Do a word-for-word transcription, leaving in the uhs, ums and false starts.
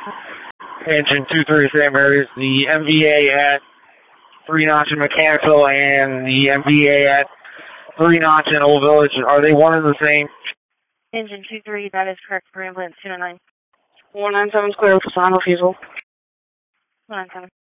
Engine two three Saint Mary's, the M V A at three Notch in Mechanicsville and the M V A at three Notch in Old Village, are they one and the same? Engine two three, that is correct for ambulance two nine nine. one nine seven is clear for final refusal. one nine seven.